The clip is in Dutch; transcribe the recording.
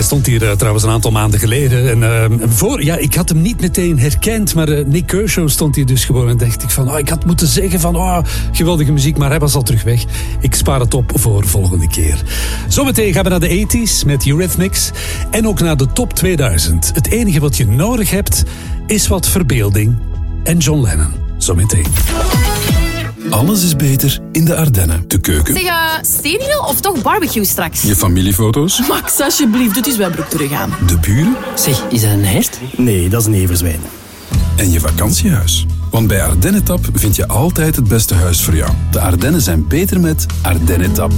stond hier trouwens een aantal maanden geleden. En ik had hem niet meteen herkend, maar Nick Kershaw stond hier dus gewoon. En dacht ik van, ik had moeten zeggen van, geweldige muziek, maar hij was al terug weg. Ik spaar het op voor volgende keer. Zometeen gaan we naar de 80s met Eurythmics en ook naar de top 2000. Het enige wat je nodig hebt is wat verbeelding en John Lennon. Zometeen. Alles is beter in de Ardennen. De keuken. Zeg, steengrill of toch barbecue straks? Je familiefoto's. Max, alsjeblieft, het is Webroek terug aan. De buren. Zeg, is dat een hert? Nee, dat is een everzwijn. En je vakantiehuis. Want bij Ardennetap vind je altijd het beste huis voor jou. De Ardennen zijn beter met Ardennetap.